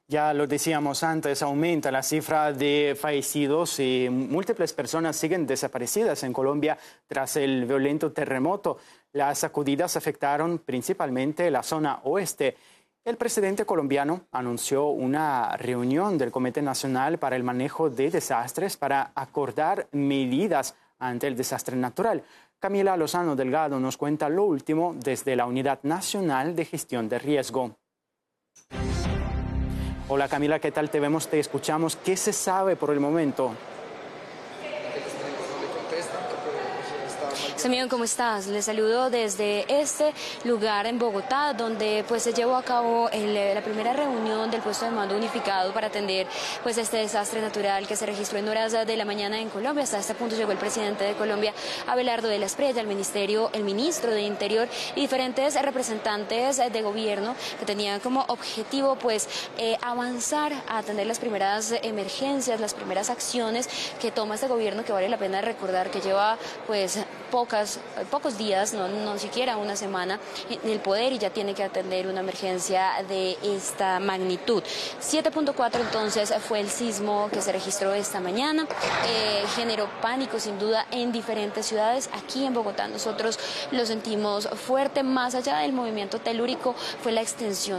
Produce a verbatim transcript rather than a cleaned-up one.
Ya lo decíamos antes, aumenta la cifra de fallecidos y múltiples personas siguen desaparecidas en Colombia tras el violento terremoto. Las sacudidas afectaron principalmente la zona oeste. El presidente colombiano anunció una reunión del Comité Nacional para el Manejo de Desastres para acordar medidas ante el desastre natural. Camila Lozano Delgado nos cuenta lo último desde la Unidad Nacional de Gestión de Riesgo. Hola Camila, ¿qué tal? Te vemos, te escuchamos. ¿Qué se sabe por el momento? Semyon, ¿cómo estás? Les saludo desde este lugar en Bogotá, donde pues se llevó a cabo el, la primera reunión del puesto de mando unificado para atender pues este desastre natural que se registró en horas de la mañana en Colombia. Hasta este punto llegó el presidente de Colombia, Abelardo de la Espriella, el ministerio, el ministro de Interior y diferentes representantes de gobierno que tenían como objetivo pues eh, avanzar a atender las primeras emergencias, las primeras acciones que toma este gobierno, que vale la pena recordar que lleva pues Pocas, pocos días, no, no siquiera una semana en el poder, y ya tiene que atender una emergencia de esta magnitud. siete punto cuatro entonces fue el sismo que se registró esta mañana, eh, generó pánico sin duda en diferentes ciudades. Aquí en Bogotá nosotros lo sentimos fuerte, más allá del movimiento telúrico fue la extensión